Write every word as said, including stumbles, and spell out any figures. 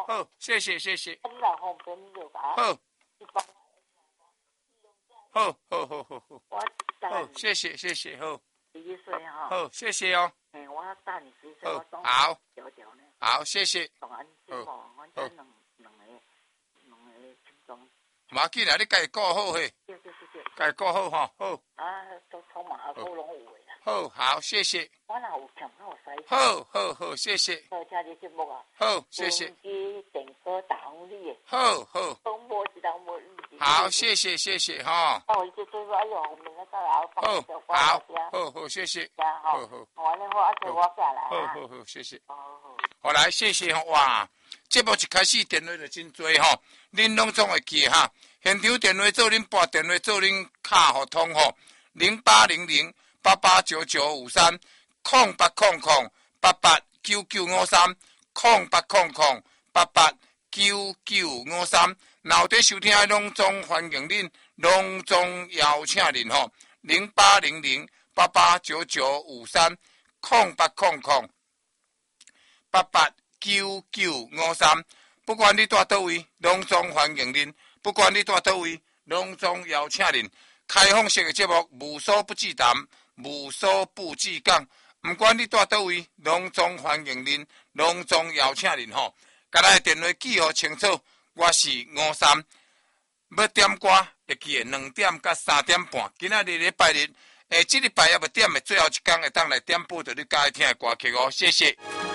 好，谢谢谢谢。 你来方便你就甲我。 好。好好好好好。 我好，谢谢谢谢，好。 十一岁哈。 好，谢谢哦。 嘿，我大你十岁，我总好。 条条呢。 好，谢谢。 同安节目，我这两两个两个听众。 马紧啊，你家己顾好嘿。 谢谢谢谢。 家己顾好哈，好。 啊，都充满啊，够拢有的啦。 好，好，谢谢。 我若有欠，我有使。 好好好，谢谢。 好，听你节目啊。 好，谢谢。 机电歌打红你的。 好好。 都无一人无你。 好，谢谢谢谢哈。 哦，伊就做哎呦，后面那个老好，好，好好，谢谢。好好。 好，你好，阿姐我下来。 好好好，谢谢。 好好。 好来，谢谢哈。哇，节目一开始电话就真多哈，恁拢总会记哈。现场电话做恁拨电话做恁卡互通吼，零八零零八八九九五三，空八空空八八九九五三，空八空空八八九九五三。然后在收听的拢总欢迎恁，拢总邀请恁吼，零八零零八八九九五三，空八空空八八九九五三。不管你在倒位，拢总欢迎恁；不管你在倒位，拢总邀请恁。开放式的节目，无所不至谈，无所不至讲。不管你在倒位，拢总欢迎恁，拢总邀请恁吼。甲咱的电话记号清楚。我是五三，要点歌会记的两点到三点半。今仔日礼拜日，诶，这礼拜也要点的最后一天会当来点播到你喜欢听的歌曲哦，谢谢。